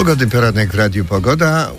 Pogodny poranek w Radiu Pogoda,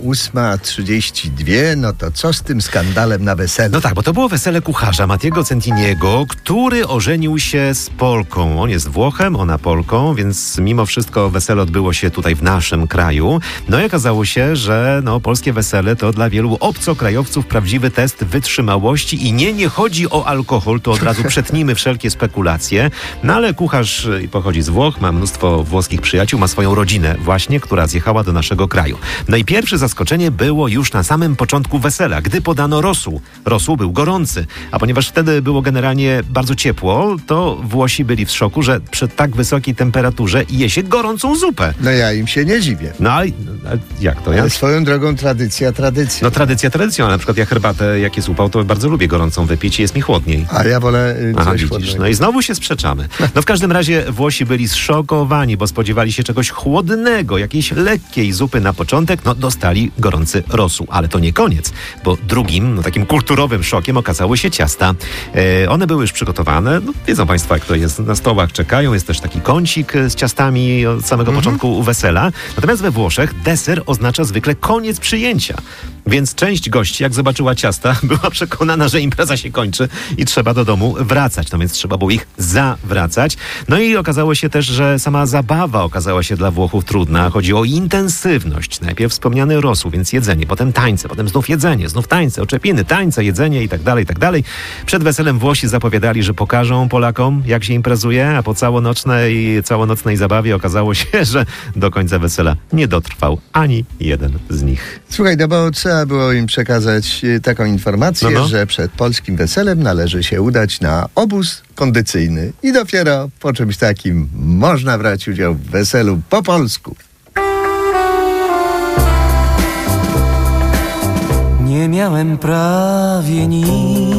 8:32. No to co z tym skandalem na weselu? No tak, bo to było wesele kucharza Mattiego Centiniego, który ożenił się z Polką. On jest Włochem, ona Polką, więc mimo wszystko wesele odbyło się tutaj w naszym kraju. No i okazało się, że polskie wesele to dla wielu obcokrajowców prawdziwy test wytrzymałości i nie chodzi o alkohol, to od razu przetnijmy wszelkie spekulacje. No ale kucharz pochodzi z Włoch, ma mnóstwo włoskich przyjaciół, ma swoją rodzinę właśnie, która zjechała do naszego kraju. No i pierwsze zaskoczenie było już na samym początku wesela, gdy podano rosół. Rosół był gorący, a ponieważ wtedy było generalnie bardzo ciepło, to Włosi byli w szoku, że przy tak wysokiej temperaturze je się gorącą zupę. No ja im się nie dziwię. No a jak to? Ale swoją drogą tradycja. No tradycja tradycją, ale na przykład ja herbatę, jak jest upał, to bardzo lubię gorącą wypić i jest mi chłodniej. A ja wolę coś chłodnego. No i znowu się sprzeczamy. No w każdym razie Włosi byli zszokowani, bo spodziewali się czegoś chłodnego, jakiejś lekkiej zupy na początek. No dostali gorący rosół, ale to nie koniec, bo drugim, takim kulturowym szokiem okazały się ciasta. One były już przygotowane. No, wiedzą Państwo, jak to jest. Na stołach czekają, jest też taki kącik z ciastami od samego początku wesela. Natomiast we Włoszech deser oznacza zwykle koniec przyjęcia. Więc część gości, jak zobaczyła ciasta, była przekonana, że impreza się kończy i trzeba do domu wracać. No więc trzeba było ich zawracać. No i okazało się też, że sama zabawa okazała się dla Włochów trudna. Chodzi o intensywność. Najpierw wspomniany rosół, więc jedzenie, potem tańce, potem znów jedzenie, znów tańce, oczepiny, tańce, jedzenie i tak dalej, i tak dalej. Przed weselem Włosi zapowiadali, że pokażą Polakom, jak się imprezuje, a po całonocnej zabawie okazało się, że do końca wesela nie dotrwał ani jeden z nich. Słuchaj, no bo trzeba było im przekazać taką informację, że przed polskim weselem należy się udać na obóz kondycyjny i dopiero po czymś takim można brać udział w weselu po polsku. Nie miałem prawie nic,